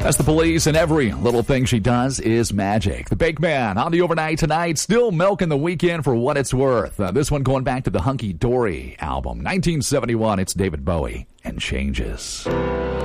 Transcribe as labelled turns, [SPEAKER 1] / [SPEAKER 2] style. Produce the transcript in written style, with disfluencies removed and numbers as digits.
[SPEAKER 1] That's the Police, and every little thing she does is magic. The Bake Man on the overnight tonight, still milking the weekend for what it's worth. This one going back to the Hunky Dory album, 1971. It's David Bowie and Changes.